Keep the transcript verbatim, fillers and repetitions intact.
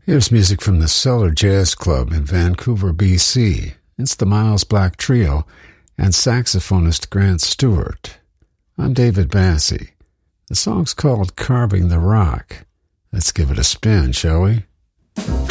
Here's music from the Cellar Jazz Club in Vancouver, B C. It's the Miles Black Trio and saxophonist Grant Stewart. I'm David Bassey. The song's called Carving the Rock. Let's give it a spin, shall we?